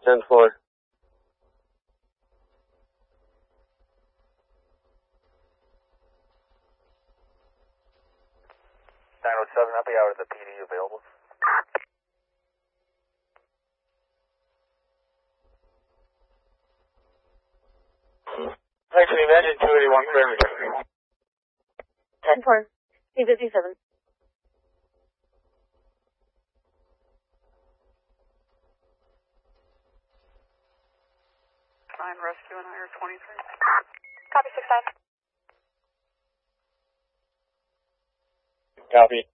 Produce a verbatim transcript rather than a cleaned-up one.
ten four. nine oh seven, I'll be out of the P D available. Thanks, Engine two eighty-one, clear. ten four, C fifty-seven. nine rescue and higher twenty-three. Copy six nine. Copy.